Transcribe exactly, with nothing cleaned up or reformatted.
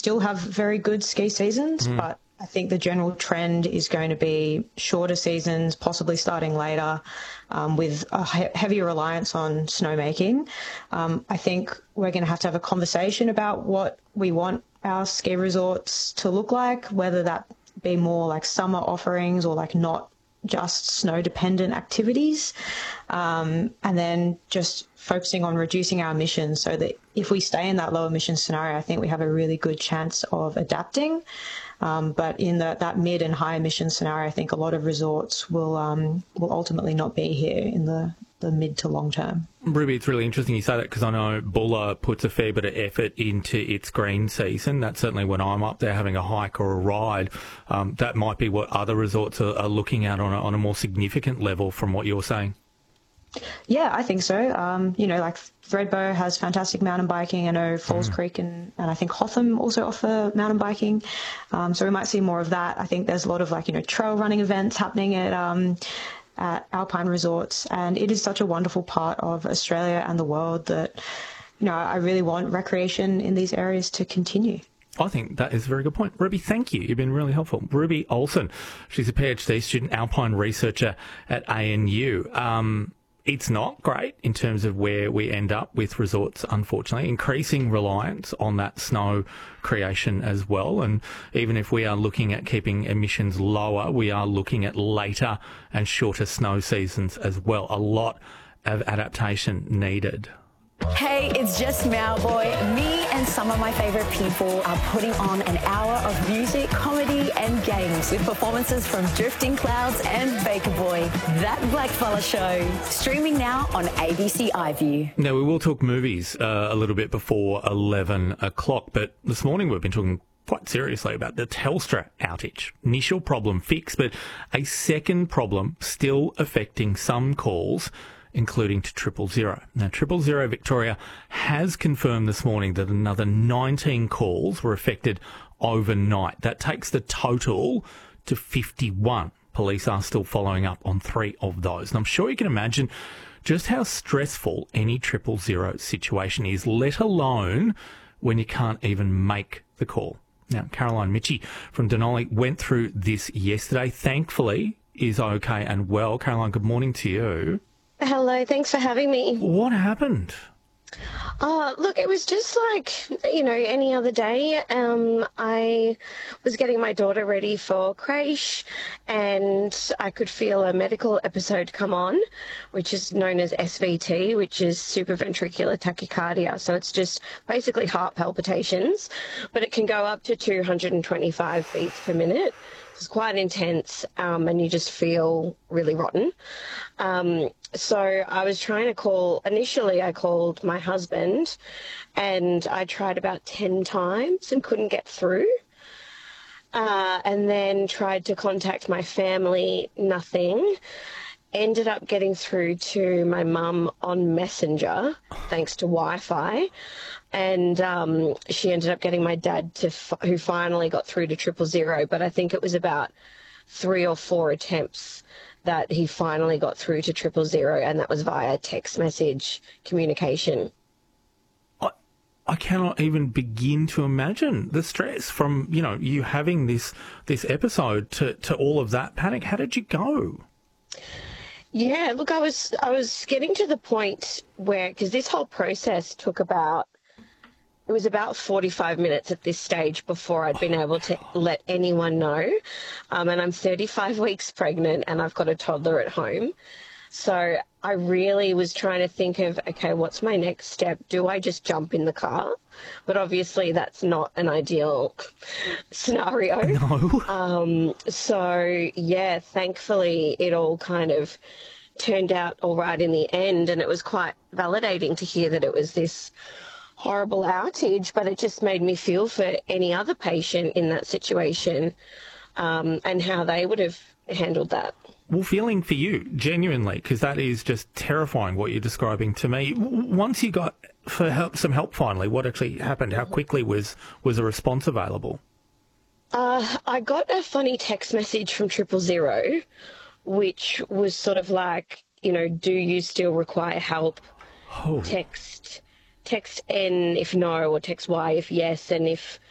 still have very good ski seasons, mm. but I think the general trend is going to be shorter seasons, possibly starting later, um, with a he- heavier reliance on snowmaking. Um, I think we're going to have to have a conversation about what we want our ski resorts to look like, whether that be more like summer offerings or like not just snow-dependent activities, um, and then just focusing on reducing our emissions so that if we stay in that low emission scenario, I think we have a really good chance of adapting. Um, but in the, that mid and high emission scenario, I think a lot of resorts will um, will ultimately not be here in the, the mid to long term. Ruby, it's really interesting you say that because I know Bulla puts a fair bit of effort into its green season. That's certainly when I'm up there having a hike or a ride. Um, that might be what other resorts are, are looking at on a, on a more significant level from what you're saying. Yeah, I think so. Um, you know, like Thredbo has fantastic mountain biking. I know Falls Mm. Creek and, and I think Hotham also offer mountain biking. Um, so we might see more of that. I think there's a lot of like, you know, trail running events happening at, um, at alpine resorts. And it is such a wonderful part of Australia and the world that, you know, I really want recreation in these areas to continue. I think that is a very good point. Ruby, thank you. You've been really helpful. Ruby Olsen, she's a PhD student, alpine researcher at A N U. Um, It's not great in terms of where we end up with resorts, unfortunately. Increasing reliance on that snow creation as well. And even if we are looking at keeping emissions lower, we are looking at later and shorter snow seasons as well. A lot of adaptation needed. Hey, it's just Mowboy. Me and some of my favourite people are putting on an hour of music, comedy and games with performances from Drifting Clouds and Baker Boy. That Blackfella Show. Streaming now on A B C iView. Now, we will talk movies uh, a little bit before eleven o'clock, but this morning we've been talking quite seriously about the Telstra outage. Initial problem fixed, but a second problem still affecting some calls, including to Triple Zero. Now, Triple Zero Victoria has confirmed this morning that another nineteen calls were affected overnight. That takes the total to fifty-one. Police are still following up on three of those. And I'm sure you can imagine just how stressful any Triple Zero situation is, let alone when you can't even make the call. Now, Caroline Mitchie from Denali went through this yesterday. Thankfully, is okay and well. Caroline, good morning to you. Hello, thanks for having me. What happened? Oh, look, it was just like, you know, any other day. Um, I was getting my daughter ready for creche and I could feel a medical episode come on, which is known as S V T, which is supraventricular tachycardia. So it's just basically heart palpitations, but it can go up to two hundred twenty-five beats per minute. It's quite intense, um, and you just feel really rotten. Um, so I was trying to call, initially I called my husband and I tried about ten times and couldn't get through. Uh, and then tried to contact my family, nothing. Ended up getting through to my mum on Messenger, thanks to Wi-Fi. And um, she ended up getting my dad, to f- who finally got through to Triple Zero. But I think it was about three or four attempts that he finally got through to Triple Zero, and that was via text message communication. I, I cannot even begin to imagine the stress from, you know, you having this this episode to, to all of that panic. How did you go? Yeah, look, I was I was getting to the point where, because this whole process took about, it was about forty-five minutes at this stage before I'd been able to let anyone know. Um, and I'm thirty-five weeks pregnant and I've got a toddler at home. So I really was trying to think of, okay, what's my next step? Do I just jump in the car? But obviously that's not an ideal scenario. No. Um, so, yeah, thankfully it all kind of turned out all right in the end. And it was quite validating to hear that it was this horrible outage, but it just made me feel for any other patient in that situation, um, and how they would have handled that. Well, feeling for you, genuinely, because that is just terrifying what you're describing to me. Once you got for help, some help finally, what actually happened? How quickly was, was a response available? Uh, I got a funny text message from Triple Zero, which was sort of like, you know, do you still require help? Oh. Text text N if no, or text Y if yes, and if